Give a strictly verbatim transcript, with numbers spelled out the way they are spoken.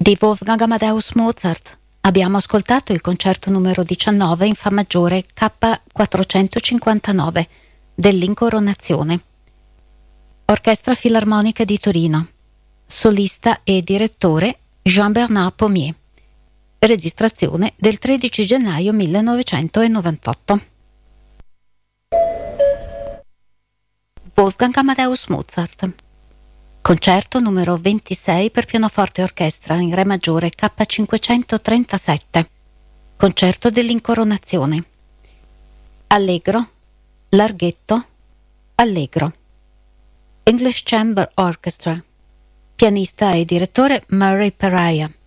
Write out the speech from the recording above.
Di Wolfgang Amadeus Mozart abbiamo ascoltato il concerto numero diciannove in Fa maggiore K quattrocentocinquantanove dell'Incoronazione. Orchestra Filarmonica di Torino. Solista e direttore Jean-Bernard Pommier. Registrazione del tredici gennaio millenovecentonovantotto. Wolfgang Amadeus Mozart. Concerto numero ventisei per pianoforte e orchestra in Re maggiore K cinquecentotrentasette. Concerto dell'Incoronazione. Allegro, larghetto, allegro. English Chamber Orchestra. Pianista e direttore Murray Peraia.